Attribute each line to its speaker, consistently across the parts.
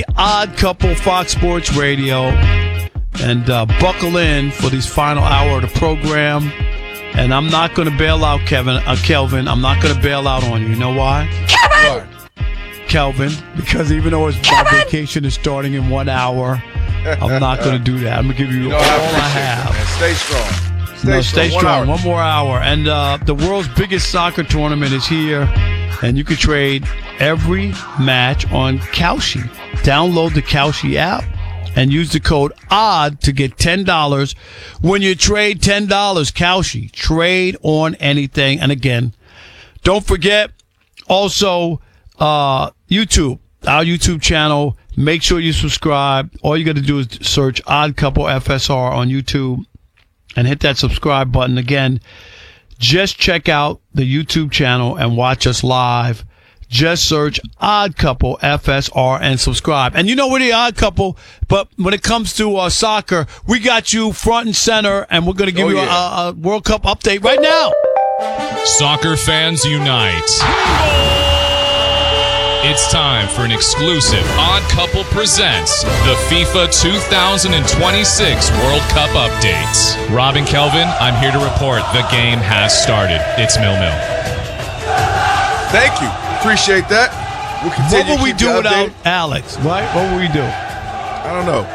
Speaker 1: Odd Couple, Fox Sports Radio, and buckle in for this final hour of the program. And I'm not going to bail out, Kelvin. I'm not going to bail out on you. You know why? Kelvin, because even though my vacation is starting in 1 hour, I'm not going to do that. I'm going to give you all I have.
Speaker 2: Man. Stay strong.
Speaker 1: Stay strong. 1 more hour. And the world's biggest soccer tournament is here, and you can trade every match on Kalshi. Download the Kalshi app and use the code ODD to get $10 when you trade $10. Kalshi. Trade on anything. And again, don't forget also YouTube, our YouTube channel. Make sure you subscribe. All you got to do is search Odd Couple FSR on YouTube and hit that subscribe button. Again, just check out the YouTube channel and watch us live. Just search Odd Couple FSR and subscribe. And you know we're the Odd Couple, but when it comes to soccer, we got you front and center, and we're going to give you a World Cup update right now.
Speaker 3: Soccer fans unite. It's time for an exclusive Odd Couple presents the FIFA 2026 World Cup updates. Rob and Kelvin, I'm here to report the game has started. It's 0-0.
Speaker 2: Thank you. Appreciate that. We'll continue.
Speaker 1: What would we do without Alex? Right? What would we do?
Speaker 2: I don't know.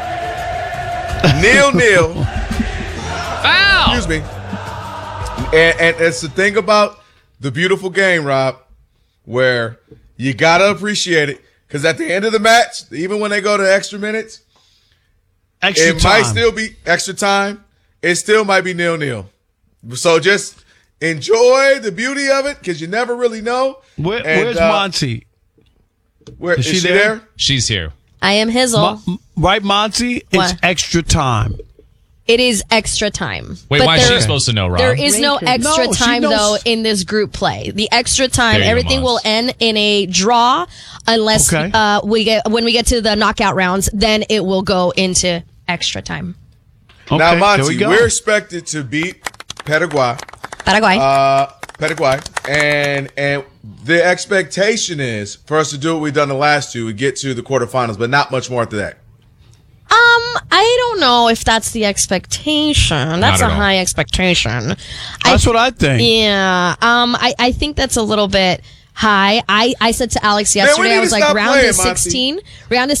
Speaker 2: 0-0.
Speaker 3: Foul!
Speaker 2: Excuse me. And it's the thing about the beautiful game, Rob, where you got to appreciate it. Because at the end of the match, even when they go to extra minutes, it might still be extra time. It still might be 0-0. So just enjoy the beauty of it because you never really know.
Speaker 1: Where's Monty?
Speaker 2: Is she there?
Speaker 3: She's here.
Speaker 4: I am Hizzle.
Speaker 1: Right, Monty? It's extra time.
Speaker 4: It is extra time.
Speaker 3: Wait, why is she supposed to know, Rob?
Speaker 4: There is no extra time, though, in this group play. The extra time, everything will end in a draw unless when we get to the knockout rounds, then it will go into extra time.
Speaker 1: Okay,
Speaker 2: now, Monty, we're expected to beat Paraguay. And the expectation is for us to do what we've done the last two. We get to the quarterfinals, but not much more after that.
Speaker 4: I don't know if that's the expectation. That's a high expectation.
Speaker 1: That's what I think.
Speaker 4: Yeah. I think that's a little bit high. I said to Alex yesterday, I was like, round of 16. Round of